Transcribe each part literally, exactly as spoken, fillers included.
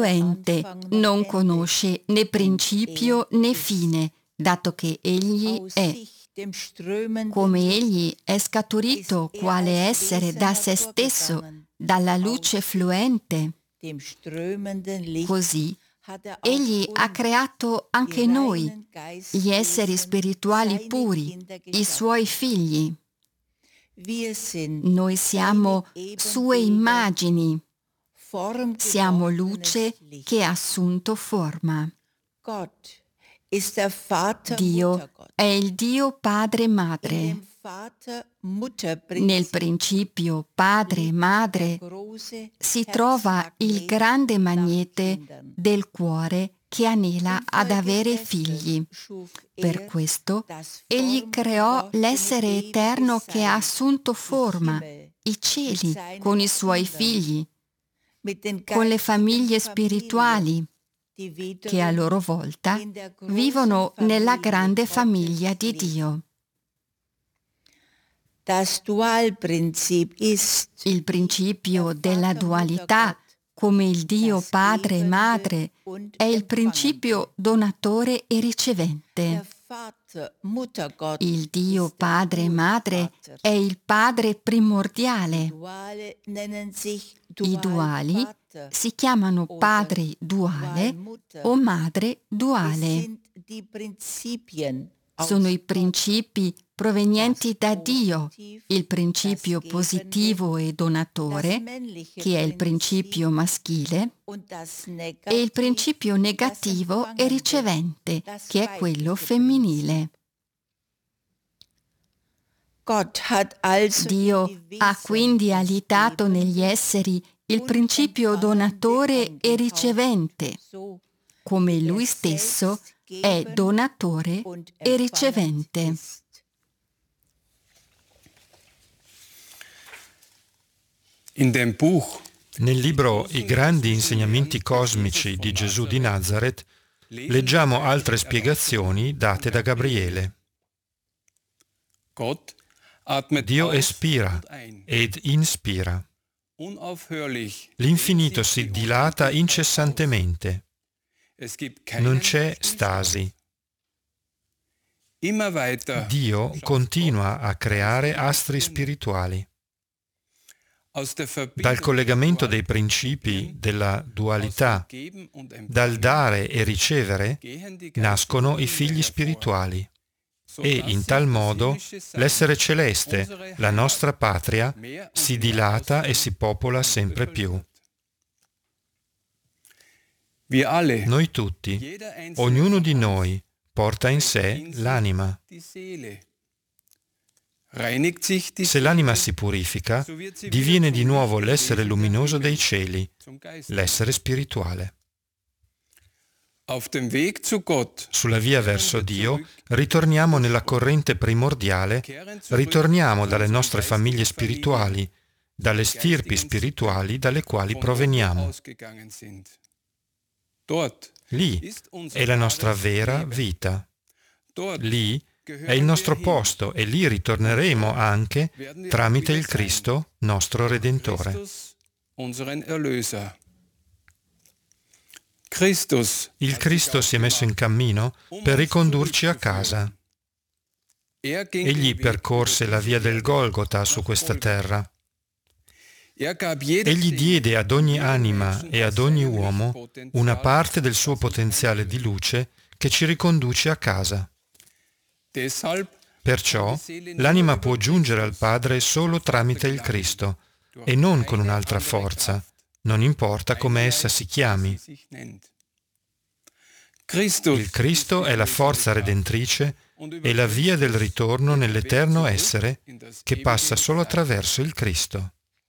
fluente non conosce né principio né fine, dato che egli è. Come egli è scaturito quale essere da se stesso, dalla luce fluente, così egli ha creato anche noi, gli esseri spirituali puri, i suoi figli. Noi siamo sue immagini, siamo luce che ha assunto forma. Dio è il Dio Padre e Madre. Nel principio Padre e Madre si trova il grande magnete del cuore che anela ad avere figli. Per questo egli creò l'essere eterno che ha assunto forma, i cieli, con i suoi figli, con le famiglie spirituali, che a loro volta vivono nella grande famiglia di Dio. Il principio della dualità, come il Dio Padre e Madre, è il principio donatore e ricevente. Il Dio Padre e Madre è il Padre primordiale. I duali si chiamano Padre duale o Madre duale. Sono i principi provenienti da Dio, il principio positivo e donatore, che è il principio maschile, e il principio negativo e ricevente, che è quello femminile. Dio ha quindi alitato negli esseri il principio donatore e ricevente, come Lui stesso è donatore e ricevente. Nel libro I grandi insegnamenti cosmici di Gesù di Nazareth leggiamo altre spiegazioni date da Gabriele. Dio espira ed inspira. L'infinito si dilata incessantemente. Non c'è stasi. Dio continua a creare astri spirituali. Dal collegamento dei principi della dualità, dal dare e ricevere, nascono i figli spirituali. E in tal modo l'essere celeste, la nostra patria, si dilata e si popola sempre più. Noi tutti, ognuno di noi, porta in sé l'anima. Se l'anima si purifica, diviene di nuovo l'essere luminoso dei cieli, l'essere spirituale. Sulla via verso Dio, ritorniamo nella corrente primordiale, ritorniamo dalle nostre famiglie spirituali, dalle stirpi spirituali dalle quali proveniamo. Lì è la nostra vera vita. Lì è il nostro posto e lì ritorneremo anche tramite il Cristo, nostro Redentore. Il Cristo si è messo in cammino per ricondurci a casa. Egli percorse la via del Golgota su questa terra. Egli diede ad ogni anima e ad ogni uomo una parte del suo potenziale di luce che ci riconduce a casa. Perciò l'anima può giungere al Padre solo tramite il Cristo e non con un'altra forza, non importa come essa si chiami. Il Cristo è la forza redentrice e la via del ritorno nell'eterno essere che passa solo attraverso il Cristo.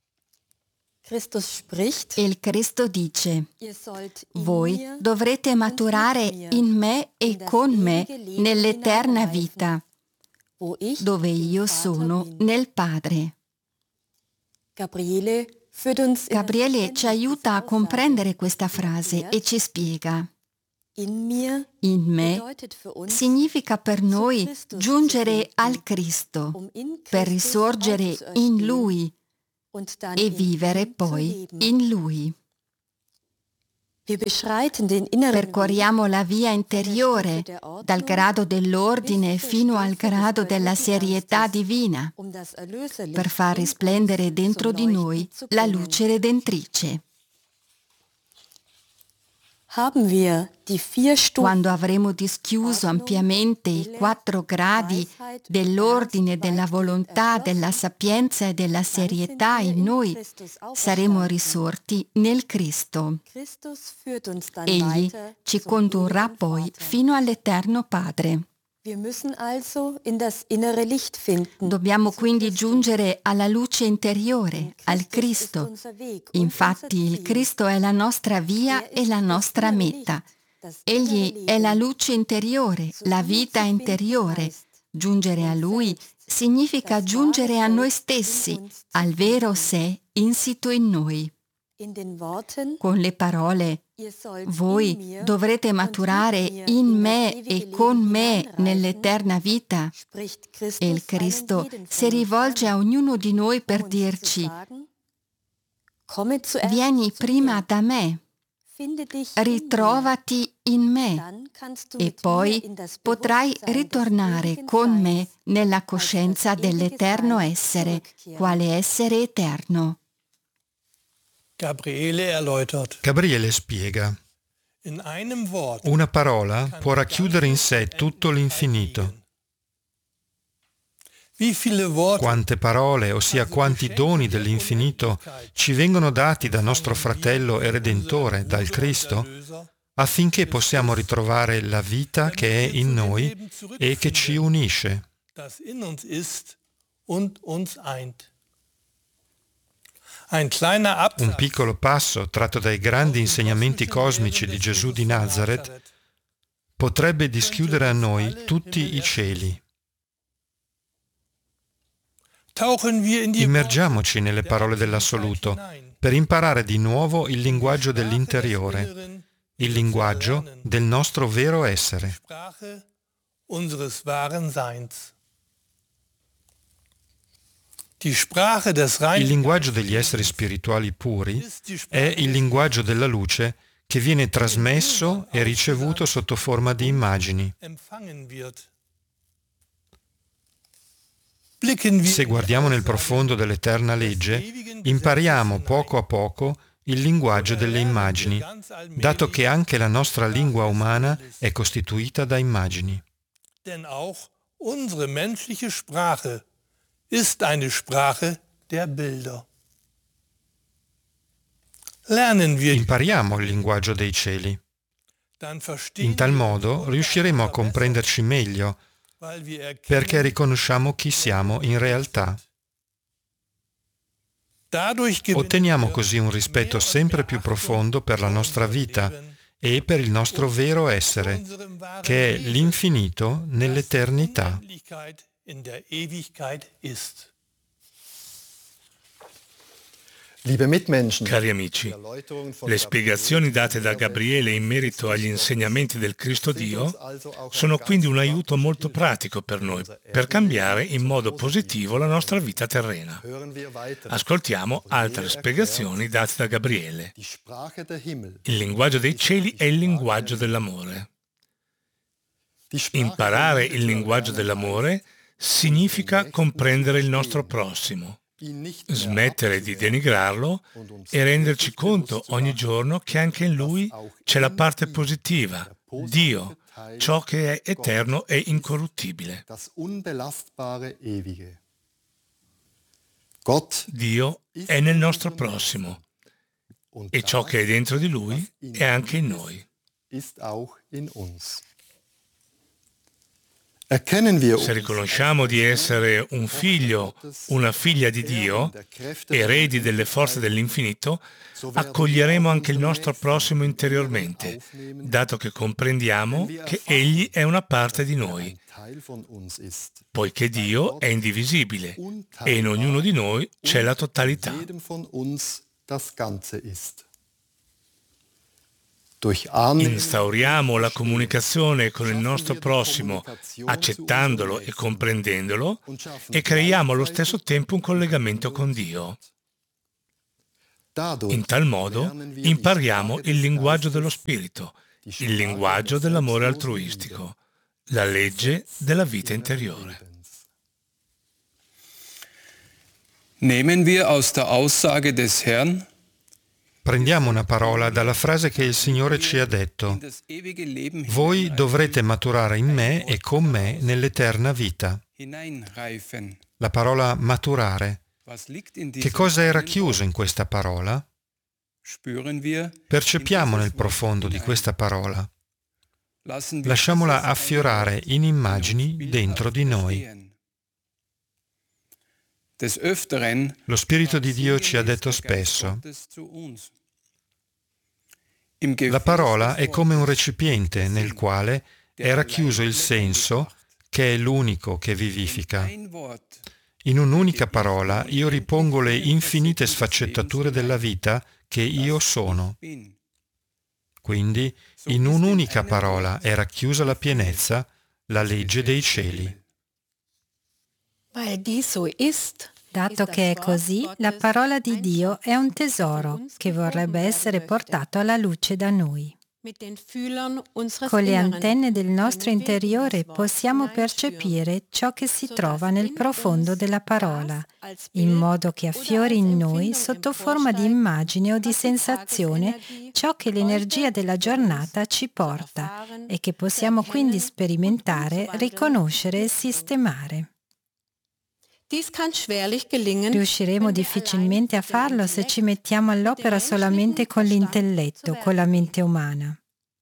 Il Cristo dice: voi dovrete maturare in me e con me nell'eterna vita, dove io sono nel Padre. Gabriele ci aiuta a comprendere questa frase e ci spiega. In me significa per noi giungere al Cristo, per risorgere in Lui e vivere poi in Lui. Percorriamo la via interiore, dal grado dell'ordine fino al grado della serietà divina, per far risplendere dentro di noi la luce redentrice. Quando avremo dischiuso ampiamente i quattro gradi dell'ordine, della volontà, della sapienza e della serietà in noi, saremo risorti nel Cristo. Egli ci condurrà poi fino all'Eterno Padre. Dobbiamo quindi giungere alla luce interiore, al Cristo. Infatti il Cristo è la nostra via e la nostra meta. Egli è la luce interiore, la vita interiore. Giungere a Lui significa giungere a noi stessi, al vero sé insito in noi. Con le parole, voi dovrete maturare in me e con me nell'eterna vita. E il Cristo si rivolge a ognuno di noi per dirci: vieni prima da me, ritrovati in me e poi potrai ritornare con me nella coscienza dell'eterno essere, quale essere eterno. Gabriele erläutert. Gabriele spiega: una parola può racchiudere in sé tutto l'infinito. Quante parole, ossia quanti doni dell'infinito, ci vengono dati da nostro fratello e Redentore, dal Cristo, affinché possiamo ritrovare la vita che è in noi e che ci unisce. Un piccolo passo tratto dai grandi insegnamenti cosmici di Gesù di Nazareth potrebbe dischiudere a noi tutti i cieli. Immergiamoci nelle parole dell'Assoluto per imparare di nuovo il linguaggio dell'interiore, il linguaggio del nostro vero essere. Il linguaggio degli esseri spirituali puri è il linguaggio della luce che viene trasmesso e ricevuto sotto forma di immagini. Se guardiamo nel profondo dell'eterna legge, impariamo poco a poco il linguaggio delle immagini, dato che anche la nostra lingua umana è costituita da immagini. Ist eine Sprache der Bilder. Lernen wir Impariamo il linguaggio dei cieli. In tal modo riusciremo a comprenderci meglio, perché riconosciamo chi siamo in realtà. Otteniamo così un rispetto sempre più profondo per la nostra vita e per il nostro vero essere, che è l'infinito nell'eternità. in der Ewigkeit ist. Cari amici, le spiegazioni date da Gabriele in merito agli insegnamenti del Cristo Dio sono quindi un aiuto molto pratico per noi, per cambiare in modo positivo la nostra vita terrena. Ascoltiamo altre spiegazioni date da Gabriele. Il linguaggio dei cieli è il linguaggio dell'amore. Imparare il linguaggio dell'amore significa comprendere il nostro prossimo, smettere di denigrarlo e renderci conto ogni giorno che anche in lui c'è la parte positiva, Dio, ciò che è eterno e incorruttibile. Dio è nel nostro prossimo e ciò che è dentro di lui è anche in noi. Se riconosciamo di essere un figlio, una figlia di Dio, eredi delle forze dell'infinito, accoglieremo anche il nostro prossimo interiormente, dato che comprendiamo che Egli è una parte di noi, poiché Dio è indivisibile e in ognuno di noi c'è la totalità. Instauriamo la comunicazione con il nostro prossimo, accettandolo e comprendendolo, e creiamo allo stesso tempo un collegamento con Dio. In tal modo impariamo il linguaggio dello spirito, il linguaggio dell'amore altruistico, la legge della vita interiore. Nehmen wir aus der Aussage des Herrn, Prendiamo una parola dalla frase che il Signore ci ha detto: voi dovrete maturare in me e con me nell'eterna vita. La parola maturare. Che cosa è racchiuso in questa parola? Percepiamo nel profondo di questa parola. Lasciamola affiorare in immagini dentro di noi. Lo Spirito di Dio ci ha detto spesso: la parola è come un recipiente nel quale è racchiuso il senso che è l'unico che vivifica. In un'unica parola io ripongo le infinite sfaccettature della vita che io sono. Quindi, in un'unica parola è racchiusa la pienezza, la legge dei cieli. Dato che è così, la parola di Dio è un tesoro che vorrebbe essere portato alla luce da noi. Con le antenne del nostro interiore possiamo percepire ciò che si trova nel profondo della parola, in modo che affiori in noi, sotto forma di immagine o di sensazione, ciò che l'energia della giornata ci porta e che possiamo quindi sperimentare, riconoscere e sistemare. Riusciremo difficilmente a farlo se ci mettiamo all'opera solamente con l'intelletto, con la mente umana.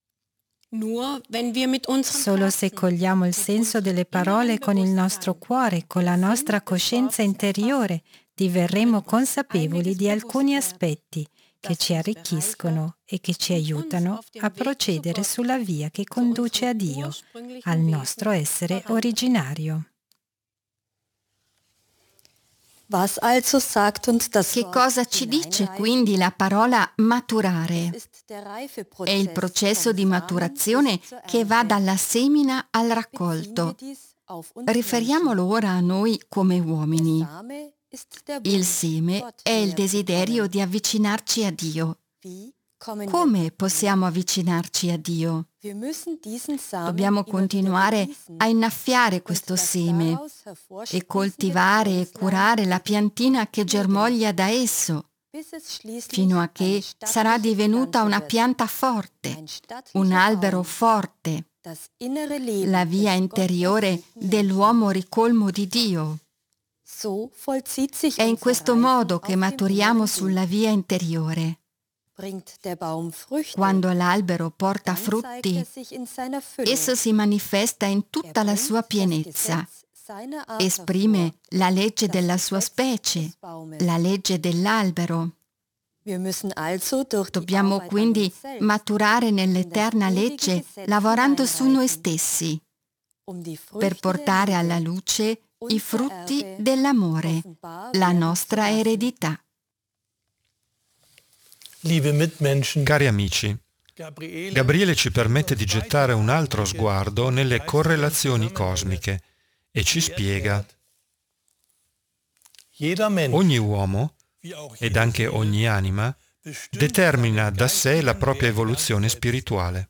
Solo se cogliamo il senso delle parole con il nostro cuore, con la nostra coscienza interiore, diverremo consapevoli di alcuni aspetti che ci arricchiscono e che ci aiutano a procedere sulla via che conduce a Dio, al nostro essere originario. Che cosa ci dice quindi la parola maturare? È il processo di maturazione che va dalla semina al raccolto. Riferiamolo ora a noi come uomini. Il seme è il desiderio di avvicinarci a Dio. Come possiamo avvicinarci a Dio? Dobbiamo continuare a innaffiare questo seme e coltivare e curare la piantina che germoglia da esso, fino a che sarà divenuta una pianta forte, un albero forte, la via interiore dell'uomo ricolmo di Dio. È in questo modo che maturiamo sulla via interiore. Quando l'albero porta frutti, esso si manifesta in tutta la sua pienezza, esprime la legge della sua specie, la legge dell'albero. Dobbiamo quindi maturare nell'eterna legge lavorando su noi stessi, per portare alla luce i frutti dell'amore, la nostra eredità. Cari amici, Gabriele ci permette di gettare un altro sguardo nelle correlazioni cosmiche e ci spiega: ogni uomo, ed anche ogni anima, determina da sé la propria evoluzione spirituale.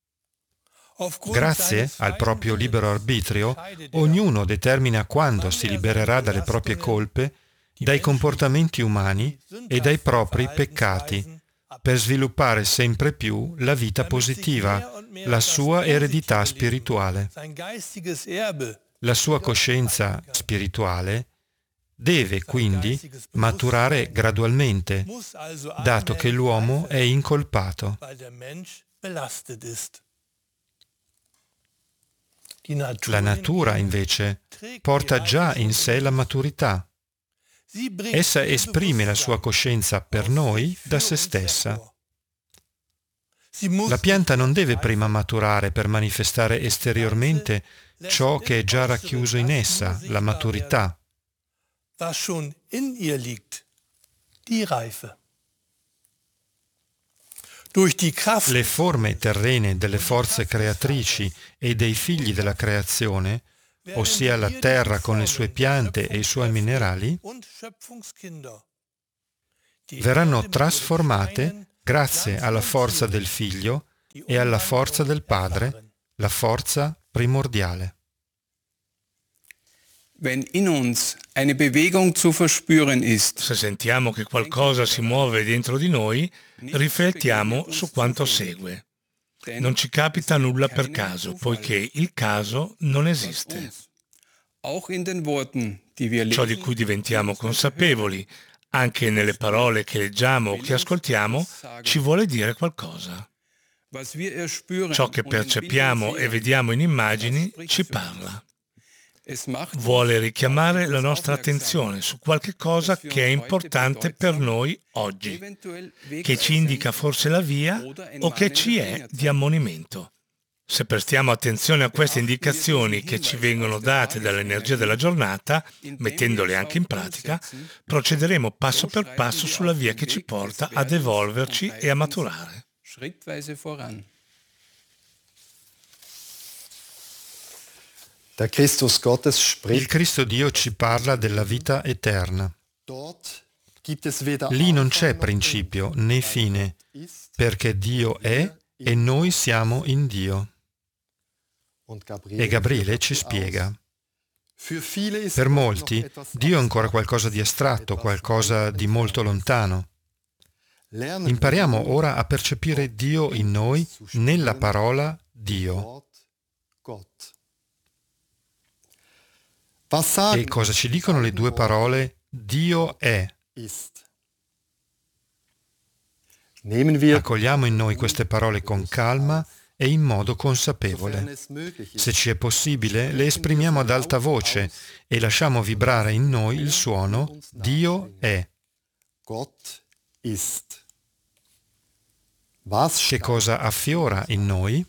Grazie al proprio libero arbitrio, ognuno determina quando si libererà dalle proprie colpe, dai comportamenti umani e dai propri peccati, per sviluppare sempre più la vita positiva, la sua eredità spirituale. La sua coscienza spirituale deve quindi maturare gradualmente, dato che l'uomo è incolpato. La natura, invece, porta già in sé la maturità. Essa esprime la sua coscienza per noi da se stessa. La pianta non deve prima maturare per manifestare esteriormente ciò che è già racchiuso in essa, la maturità. Le forme terrene delle forze creatrici e dei figli della creazione, ossia la terra con le sue piante e i suoi minerali, verranno trasformate grazie alla forza del Figlio e alla forza del Padre, la forza primordiale. Wenn in uns eine Bewegung zu verspüren ist, Se sentiamo che qualcosa si muove dentro di noi, riflettiamo su quanto segue. Non ci capita nulla per caso, poiché il caso non esiste. auch in den Worten, die wir Ciò di lesen, cui diventiamo consapevoli, anche nelle parole che leggiamo o che ascoltiamo, ci vuole dire qualcosa. was wir erspüren Ciò che und in percepiamo Bildern e sehen, vediamo in immagini spricht ci für parla. es macht Vuole uns richiamare la auf nostra etwas attenzione su qualche cosa che è importante per noi oggi, eventuell che ci indica forse la via o che ci è di ammonimento. Se prestiamo attenzione a queste indicazioni che ci vengono date dall'energia della giornata, mettendole anche in pratica, procederemo passo per passo sulla via che ci porta ad evolverci e a maturare. schrittweise voran. Der Christus Gottes Il spricht, Cristo Dio ci parla della vita eterna. dort gibt es weder Lì non c'è Anfang noch principio Ende. né fine, Ist perché Dio è e noi siamo in Dio. und Gabriele E Gabriele führt ci dazu spiega. aus. Für viele ist Per Gott molti, noch etwas Dio è ancora abstrakt, qualcosa di astratto, etwas qualcosa weit di molto entfernt. lontano. Lernen Impariamo wir ora a percepire Dio in noi nella parola Dio. Wort Gott. Was sagen E cosa ci dicono le due parole Dio è? ist? Nehmen wir, Accogliamo in noi queste parole con calma e in modo sofern consapevole. es möglich Se ist, ci è possibile, le esprimiamo ad alta voce e lasciamo vibrare in noi il suono Dio è. Gott ist. Was Che cosa affiora in noi?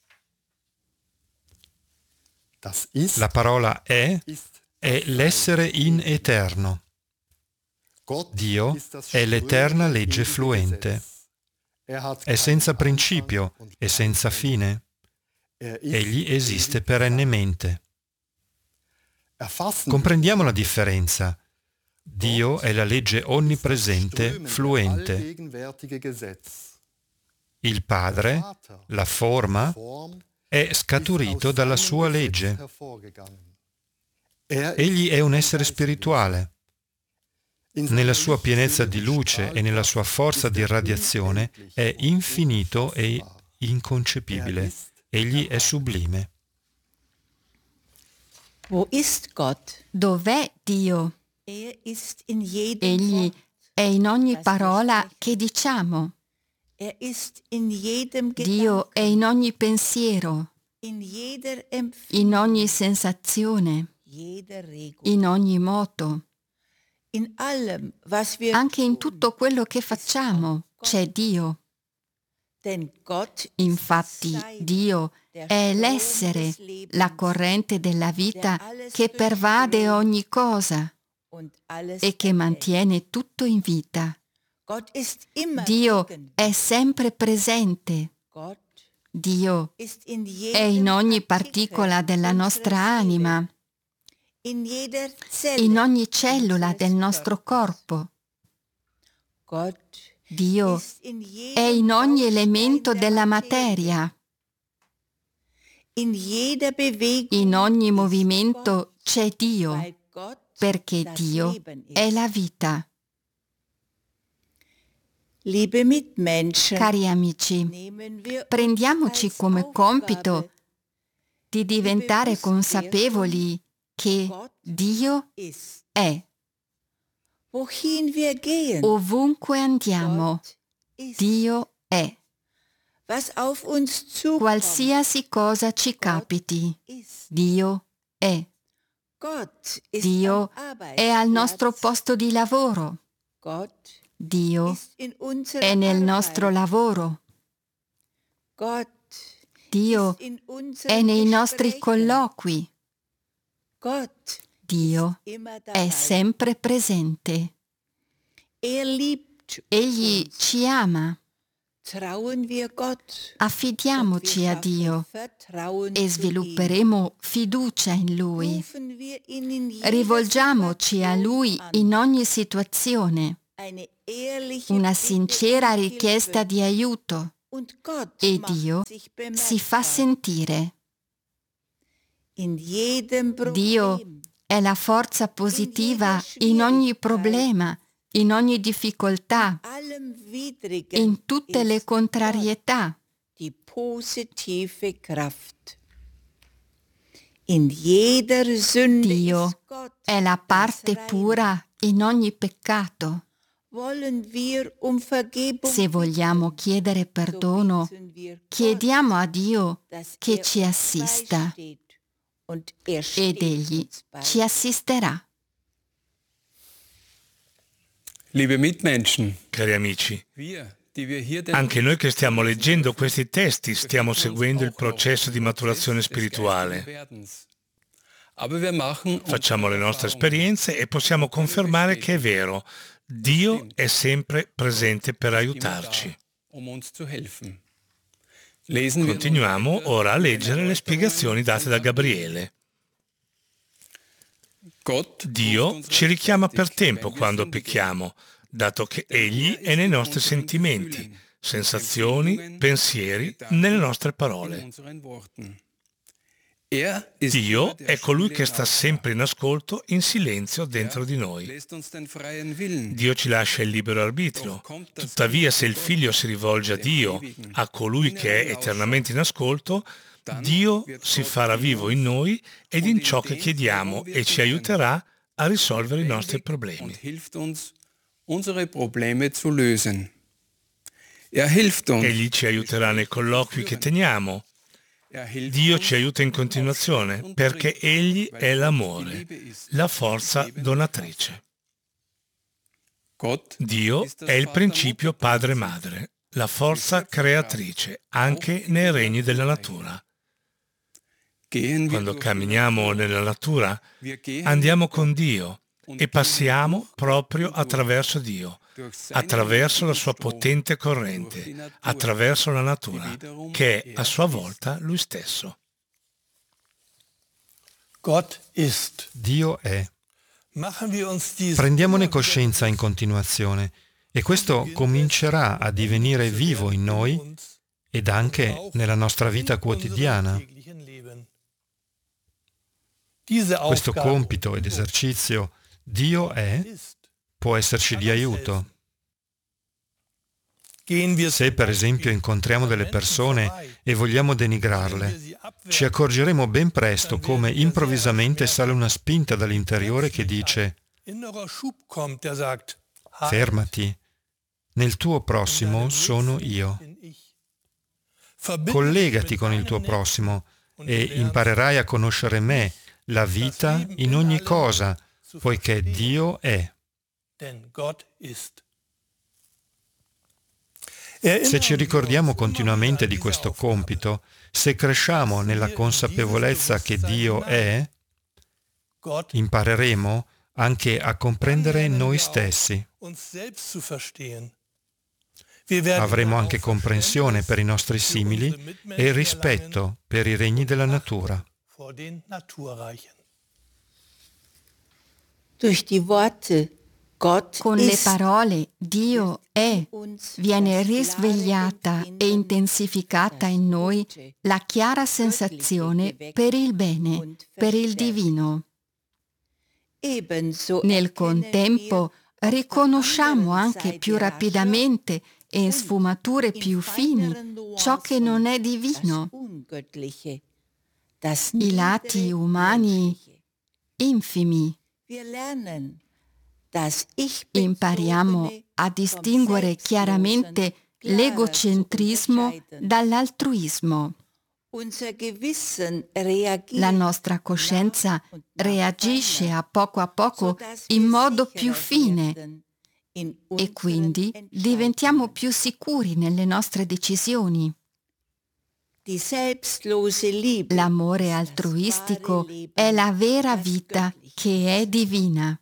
das ist, La parola è ist è l'essere in eterno. Gott Dio ist das è l'eterna strömende legge ewige fluente. Gesetz. Er hat È senza keinen principio Anfang und e senza kein fine. Ende. Er ist Egli esiste ewig. perennemente. Erfassen Comprendiamo la differenza. Dio è la legge onnipresente, strömende, fluente. allgegenwärtige Gesetz. Il Padre, Vater, la forma, Form, è scaturito dalla sua legge. hervorgegangen. Er Egli è un essere spirituale. in Nella seiner sua pienezza di lichtfüllenden luce e nella sua forza di irradiazione è infinito e inconcepibile. Egli è sublime. Wo ist Gott? Dov'è Dio? Er ist in jedem Egli Wort. è in ogni parola che diciamo. Er ist in jedem Dio è Gedanken, in ogni pensiero, in jeder Empfindung, in ogni sensazione, jeder Regung, in ogni moto. in allem, was wir Anche in tun. tutto quello che facciamo c'è Dio. Denn Gott Infatti ist Sein, Dio der è Strom l'essere, des Lebens, la corrente della vita der alles che pervade durchdringt ogni cosa und alles e che erhält. mantiene tutto in vita. Gott ist immer Dio gegenwärtig. è sempre presente. Gott Dio ist in è in jedem ogni Partikel particola della unserer nostra Seele, anima, in jeder Zelle in ogni cellula unseres del nostro Körpers. corpo. Gott Dio ist in jedem è in ogni Baustein elemento der della Materie. materia. In jeder Bewegung In ogni ist movimento Gott, c'è Dio, weil Gott perché das Dio Leben ist. è la vita. Liebe Mitmenschen, Cari amici, nehmen wir uns prendiamoci als come Aufgabe, compito di diventare bewusst consapevoli che Gott Dio ist. è. Wohin wir gehen, Ovunque andiamo, Gott ist. Dio è. Was auf uns zukommt, Qualsiasi cosa ci capiti, ist. Dio è. Gott ist Dio am è al nostro Arbeitsplatz. posto di lavoro. Gott Dio ist in unserer è nel Arbeit. nostro lavoro. Gott Dio ist in unseren è nei nostri Gesprächen. colloqui. Gott Dio ist immer è dabei. sempre presente. Er liebt Egli uns. ci ama. Trauen wir Gott. Affidiamoci a Dio e svilupperemo fiducia in Lui. Rivolgiamoci a Lui in ogni situazione. una sincera richiesta di aiuto e Dio si fa sentire. Dio è la forza positiva in ogni problema, in ogni difficoltà, in tutte le contrarietà. Dio è la parte pura in ogni peccato. Se vogliamo chiedere perdono, chiediamo a Dio che ci assista ed Egli ci assisterà. Liebe Mitmenschen, Cari amici, wir, die wir hier den anche noi che stiamo leggendo questi testi stiamo seguendo il processo di maturazione spirituale. Aber wir machen Facciamo le nostre esperienze e possiamo confermare che è vero. Dio è sempre presente per aiutarci. um uns zu helfen. Lesen wir Continuiamo ora a leggere le spiegazioni date da Gabriele. Gott Dio ci richiama per tempo quando pecchiamo, dato che Egli è nei nostri sentimenti, sensazioni, pensieri, nelle nostre parole. Dio è colui che sta sempre in ascolto, in silenzio dentro di noi. Dio ci lascia il libero arbitrio. Tuttavia, se il Figlio si rivolge a Dio, a colui che è eternamente in ascolto, Dio si farà vivo in noi ed in ciò che chiediamo e ci aiuterà a risolvere i nostri problemi. Egli ci aiuterà nei colloqui che teniamo. Dio ci aiuta in continuazione perché Egli è l'amore, la forza donatrice. Dio è il principio padre-madre, la forza creatrice, anche nei regni della natura. Quando camminiamo nella natura, andiamo con Dio e passiamo proprio attraverso Dio, attraverso la sua potente corrente, attraverso la natura, che è a sua volta Lui stesso. Gott ist. Dio è. Machen wir uns dies Prendiamone coscienza in continuazione e questo comincerà a divenire vivo in noi ed anche nella nostra vita quotidiana. Questo compito ed esercizio Dio è può esserci di aiuto. Se per esempio incontriamo delle persone e vogliamo denigrarle, ci accorgeremo ben presto come improvvisamente sale una spinta dall'interiore che dice: fermati, nel tuo prossimo sono io. Collegati con il tuo prossimo e imparerai a conoscere me, la vita in ogni cosa, poiché Dio è. Se ci ricordiamo continuamente di questo compito, se cresciamo nella consapevolezza che Dio è, impareremo anche a comprendere noi stessi. Avremo anche comprensione per i nostri simili e rispetto per i regni della natura. Con le parole Dio è, viene risvegliata e intensificata in noi la chiara sensazione per il bene, per il divino. Nel contempo riconosciamo anche più rapidamente e in sfumature più fini ciò che non è divino, i lati umani infimi. Impariamo a distinguere chiaramente l'egocentrismo dall'altruismo. La nostra coscienza reagisce a poco a poco in modo più fine e quindi diventiamo più sicuri nelle nostre decisioni. L'amore altruistico è la vera vita che è divina.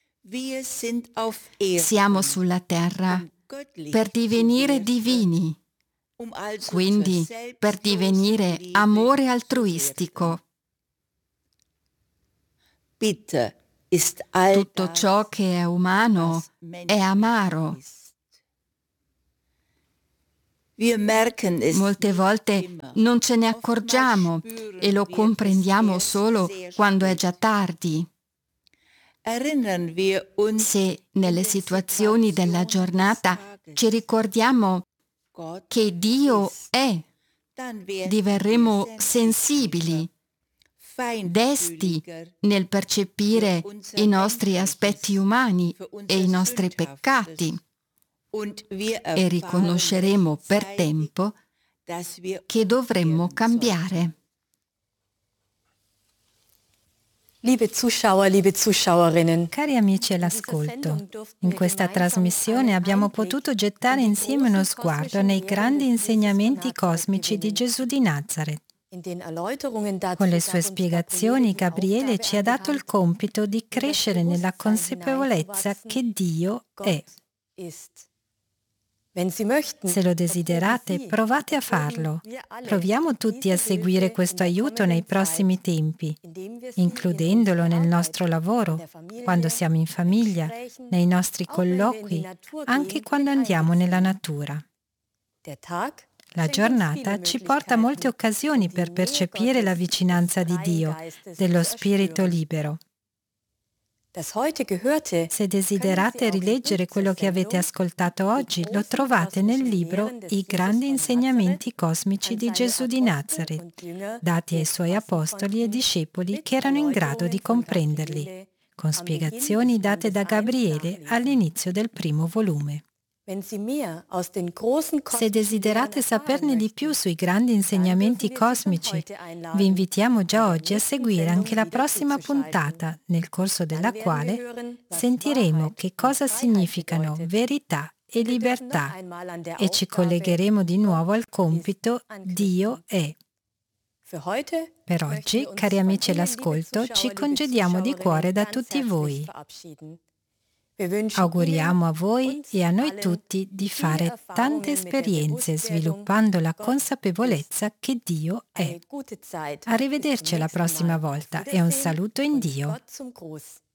Siamo sulla terra per divenire divini, quindi per divenire amore altruistico. ist all Tutto das, ciò che è umano was è amaro. ist. Wir merken es Molte nicht volte immer. non ce ne accorgiamo e lo comprendiamo solo quando è già tardi. Erinnern wir uns Se nelle situazioni della giornata ci ricordiamo Gott, che Dio è, dann werden diverremo wir sensibili, desti feinfühliger nel percepire i nostri aspetti umani e i nostri peccati und wir e erfahren riconosceremo per rechtzeitig, tempo dass wir che dovremmo umkehren cambiare. Liebe Zuschauer, liebe Zuschauerinnen, Cari amici all'ascolto, in questa trasmissione abbiamo potuto gettare insieme uno sguardo nei grandi insegnamenti cosmici di Gesù di Nazareth. Con le sue spiegazioni, Gabriele ci ha dato il compito di crescere nella consapevolezza che Dio è. Se lo desiderate, provate a farlo. Proviamo tutti a seguire questo aiuto nei prossimi tempi, includendolo nel nostro lavoro, quando siamo in famiglia, nei nostri colloqui, anche quando andiamo nella natura. La giornata ci porta molte occasioni per percepire la vicinanza di Dio, dello Spirito libero. Se desiderate rileggere quello che avete ascoltato oggi, lo trovate nel libro I grandi insegnamenti cosmici di Gesù di Nazareth, dati ai suoi apostoli e discepoli che erano in grado di comprenderli, con spiegazioni date da Gabriele all'inizio del primo volume. Se desiderate saperne di più sui grandi insegnamenti cosmici, vi invitiamo già oggi a seguire anche la prossima puntata, nel corso della quale sentiremo che cosa significano verità e libertà e ci collegheremo di nuovo al compito Dio è. Per oggi, cari amici all'ascolto, ci congediamo di cuore da tutti voi. Auguriamo a voi e a noi tutti di fare tante esperienze sviluppando la consapevolezza che Dio è. Arrivederci alla prossima volta e un saluto in Dio.